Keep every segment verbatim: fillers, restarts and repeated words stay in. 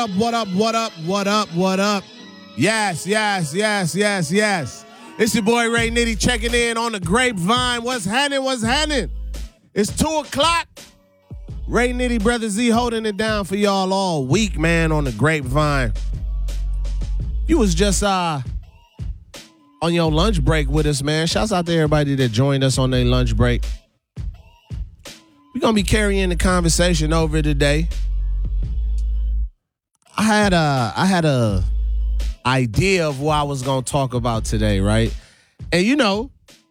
up, what up, what up, what up, what up? Yes, yes, yes, yes, yes. It's your boy Ray Nitty checking in on the Grapevine. What's happening? What's happening? It's two o'clock. Ray Nitty, Brother Z holding it down for y'all all week, man, on the Grapevine. You was just uh on your lunch break with us, man. Shouts out to everybody that joined us on their lunch break. We're going to be carrying the conversation over today. I had a, I had a idea of what I was going to talk about today, right? And you know,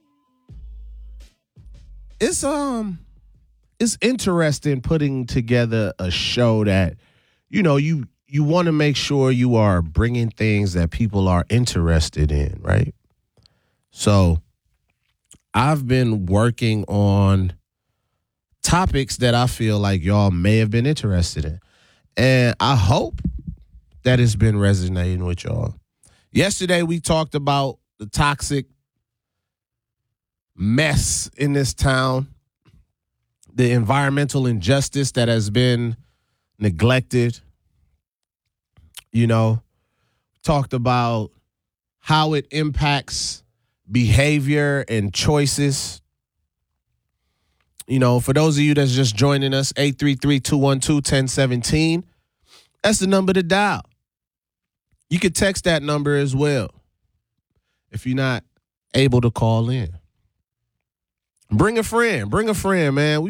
it's um it's interesting putting together a show that, you know, you you want to make sure you are bringing things that people are interested in, right? So I've been working on topics that I feel like y'all may have been interested in. And I hope that it's been resonating with y'all. Yesterday, we talked about the toxic mess in this town, the environmental injustice that has been neglected. You know, talked about how it impacts behavior and choices. You know, for those of you that's just joining us, eight three three, two one two, one zero one seven. That's the number to dial. You can text that number as well if you're not able to call in. Bring a friend. Bring a friend, man. We